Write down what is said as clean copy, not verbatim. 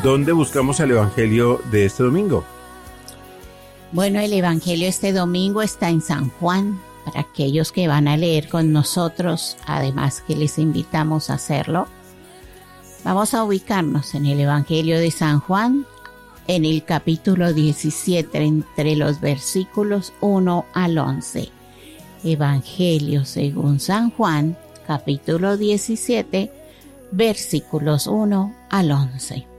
¿dónde buscamos el Evangelio de este domingo? Bueno, el Evangelio este domingo está en San Juan, para aquellos que van a leer con nosotros, además que les invitamos a hacerlo. Vamos a ubicarnos en el Evangelio de San Juan, en el capítulo 17, entre los versículos 1 al 11. Evangelio según San Juan, capítulo 17, versículos 1 al 11.